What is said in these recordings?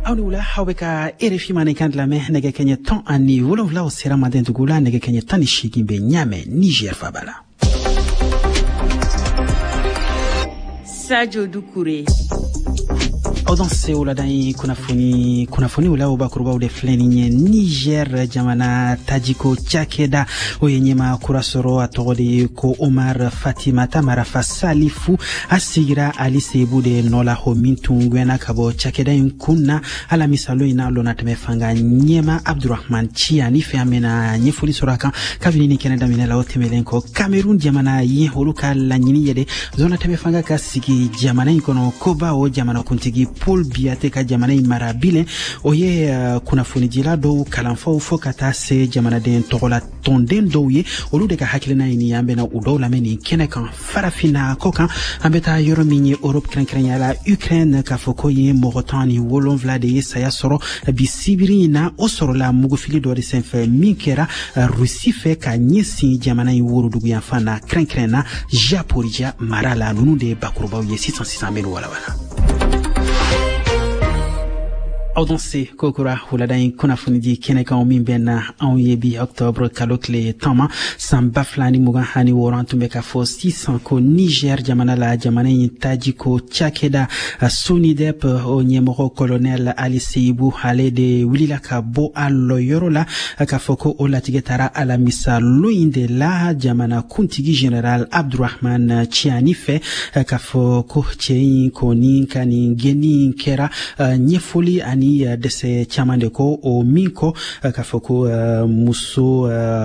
Aunula haweka RFI manikandla me nege kenye ton ani wolonvla o sera madentugula nege kenye tani shikimbe nyame Niger fabala. Sadio Doucouré. Audanse uladai kunafuni ula ubakuruba ude fleni nye Niger jamana tajiko chakeda oyenyema kurasoro atogode ko Omar Fatimata Marafa Salifu asigira alisebu de nola homintungwena kabo chakeda yunkuna ala misalo ina lona temefanga nyema Abdurrahman Chiani feamena nyefuli soraka kavinini keneda minela otemelenko Cameroon jamana yeholuka la nyini yede zona temefanga kasiki jamana ikono koba o jamana kuntigi Paul Biateka jamana imarabile oye kunafuni jilado kalanfo fokata se jamana den togola tonden doye olude ka hakilina ini yambe na udola meni kenekan farafina kokan ambeta yorominye Europe krenkrenyala Ukraine ka fokoye Morotani wolonvla de saya soro bisibirina osoro la mugufili do senfe minkera Russie fe ka nyesi jamana iwuru dugu yafana krenkrena Japorija marala nunude bakuruba ye 600 menu wala. Audanse kokura huladain kunafuniji keneka omimbena yebi octobre kalokle tama sambaflani mugahani worantumeka fo 600 ko Niger jamana la jamana tajiko chakeda Sonidep onyemoro colonel Ali Seibu halede wilila kabo aloyorola kafoko olatigetara ala misa loinde la jamana kuntigi general Abdurrahman Chiani fe kafoko chein koninka ni geni kera nyefoli ani dese chamande ko o minko kafoko muso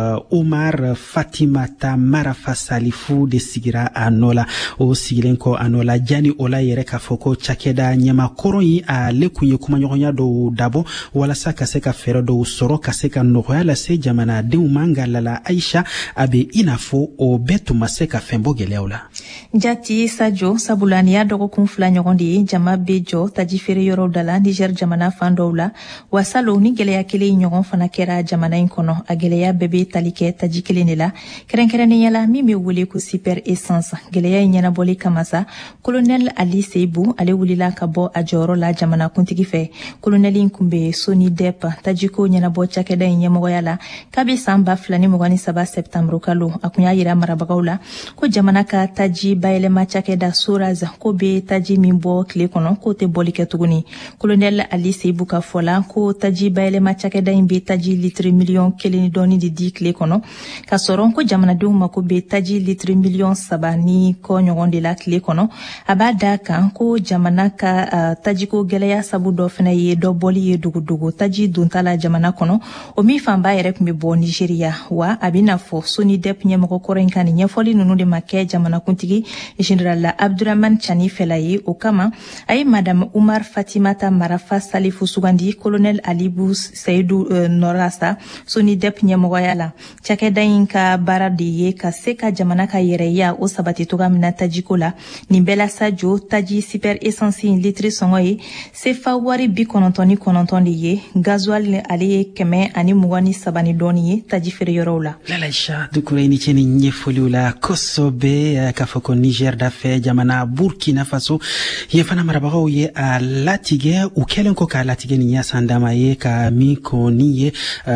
Omar Fatimata Marafa Salifu de sigira anola o sigilenko anola jani ola yere kafoko chakeda nyama koroni a lekunye kumanyonya do dabo wala saka seka fero do soro kaseka noya se jamana de umanga lala Aisha abe inafo o betu maseka fembo geleola jati Sadio sabulani ya dogo kumfula nyogondi jama bejo tajifere yoro dala Niger jamana fandoula wasalo ni geleya kele nyogon fana kera jamana inkono ageleya bebe talike tajikele nela kerenkerene yala mimi wule ku super essence geleya nyana boli kamasa colonel Ali Seibu ale wulila kabo ajoro la jamana kuntigi fe colonel inkumbe Sonidep tajiko nyana bo chakeda nyemo yala kabi samba flani mugani 7 septembre kalo akunya yira marabagaula ko jamana ka taji bayle ma chakeda suraza ko be taji mimbo kle kono ko te bolike tuguni colonel Ali Seibu ka fola ko taji bayle ma chakeda imbe taji litre million keleni doni di dikle kono ka soron ko jamana de mako be taji litre million sabani ko nyogonde la kle kono abada kan ko jamana ka taji ko geleya sabu do fena ye do boli ye dugu taji duntala jamana kono o mi famba yere kumbe bo Nigeria wa abina fo Sonidep nyemako korenkani nyefoli nunu de make jamana kuntigi general Abdurrahman Chiani felaye o kama ay madame Omar Fatimata Marafa Salifu sugandi colonel Alibu Seydou Norasa Sonidep nyemoyala chakeda inka baradi ye ka seka jamana ka yereya o sabati toga mina tajikola nimbela Sadio taji super essentiel litre songoye sefa wari bi konontoni ye gasoil ali keme ani mugani sabani doni ye taji fere yorola Lalaisha Doucouré ni cheni nyefoli ula Kosobe kafoko Niger dafe jamana Burkina Faso yefana marabago ye a latige ukelenko ka latige ni sandama ye ka miko niye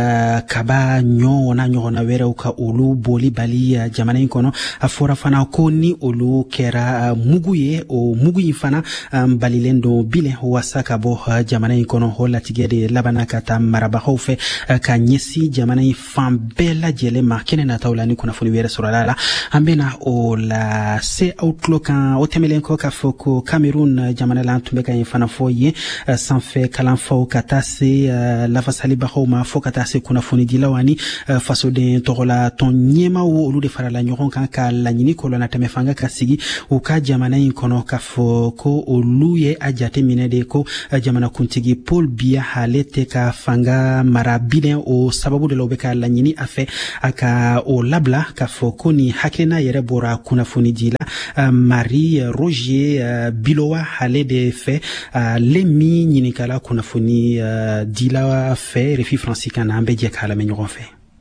kaba nyona wera uka olu boli bali jamana inkono afora fana ko ni olu kera muguye o muguyi fana balilendo bile wasaka bo jamana inkono ho latige de labana kata marabago fe ka nyesi jamana fambela jele makene na taulani kuna funi wera suralala ambena o la se outlook otemelenko ka foko Cameroon jamana la tumbeka infana foye sanfe kalanfo katase la fasali bahoma fo katase kuna funi dilawani faso de togola tonyema o olu de farala nyoron kan ka la nyini ko na temefanga kasigi o ka jamana inkono ka foko oluye ajate minede ko jamana kuntigi Paul Bia halete ka fanga marabile o sababu de lobeka la nyini afe aka o labla ka foko ni hakena yere bora kuna funi dila Marie Roger Bilowa halede fe lemi nyini kala kuna funi dila fe refi francais kana ambeje kala menyo fe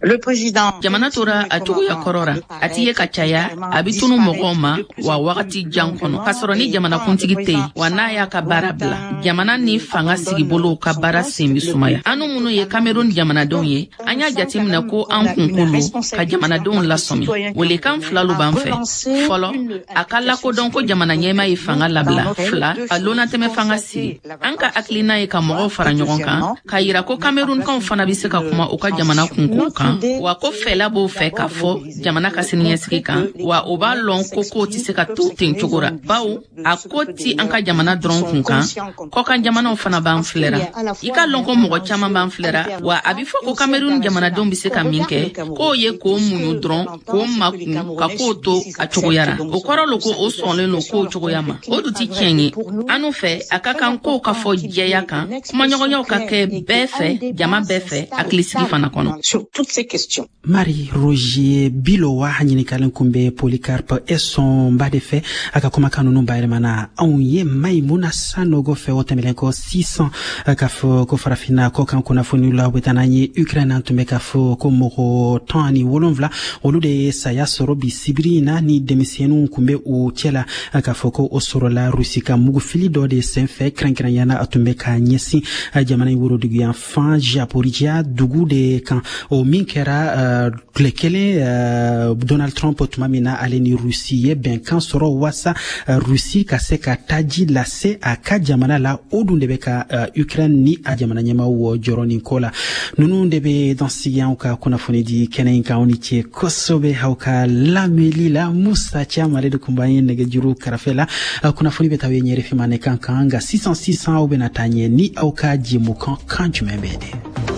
jamana tora a cogoya kɔrɔra a t'i ye ka caya a bi tunu mɔgɔw ma wa wagati jan kɔnɔ k'a sɔrɔ ni jamana kuntigi tɛ yen wa n'a y'a ka baara bila jamana ni fanga sigibolo ka baara sen bi sumaya anu minnu ye Cameroun jamanadenw ye an y'a jateminɛ ko an kunkolo ka jamanadenw lasɔmi welekan filalu b'an fɛ fɔlɔ a ka lakodɔn ko jamana ɲɛma ye fanga labila fila a lonatɛmɛ fanga sigi an ka hakilina ye ka mɔgɔw fara ɲɔgɔn kan ka yira ko Camerounkaw fana bi se ka kuma u ka jamana kunko kan wa ko fɛla b'o fɛ k'a fɔ jamana ka siniɲɛsigi kan wa o b'a lɔn ko kow tɛ se ka to ten cogo ra bawo a ko ti an ka jamana dɔrɔn kun kan kɔ kan jamanaw fana b'an filɛra i ka lɔn ko mɔgɔ caman b'an filɛra wa a bi fɔ ko Cameroun jamanadenw bi se ka min kɛ k'o ye k'o muɲu dɔrɔn k'o makun ka k'o to a cogoyara o kɔrɔ lo ko o sɔnlen lo k'o cogoya ma o du ti tiɲɛ ye anu fɛ a ka kan k'o ka fɔ jɛya kan kumaɲɔgɔnyaw ka kɛ bɛɛ fɛ jama bɛɛ fɛ hakilisigi fana kɔnɔ. Marie Roger Bilowa ɲinikalen kun bɛ Polycarpe Esson ba de fɛ a ka kumakan ninnu bayɛlɛmana anw ye Maimuna Sanogo fɛ o tɛmɛlen kɔ 600 k'a fɔ ko farafinna kɔ kan kunnafoniw la u bɛ taa n'an ye Ukraine tun bɛ k'a fɔ ko mɔgɔ 17 olu de ye saya sɔrɔ bi sibiri in na ni denmisɛnninw kun bɛ o cɛ la k'a fɔ ko o sɔrɔla Rusi ka mugufili dɔ de senfɛ kɛrɛnkɛrɛnyana a tun bɛ ka ɲɛsin jamana in woroduguyan fan Zaporizhia dugu de kan o min kɛra tile kelen Donald Trump tuma min na ale ni Rusi ye bɛnkan sɔrɔ wasa Rusi ka se ka taji lase a ka jamana la o dun de bɛ ka Ukraine ni a jamana ɲɛmaw jɔrɔ nin ko la ninnu de bɛ dansigi anw ka kunnafoni di kɛnɛ in kan aw ni ce kosɛbɛ aw ka lamɛnli la Musa Camare de kun b'an ye nɛgɛjuru kɛrɛfɛ la kunnafoni bɛ taa ye ɲɛrɛfimane kan nka 600 aw bɛna taa ɲɛ ni aw ka jɛmukan kan jumɛn bɛ de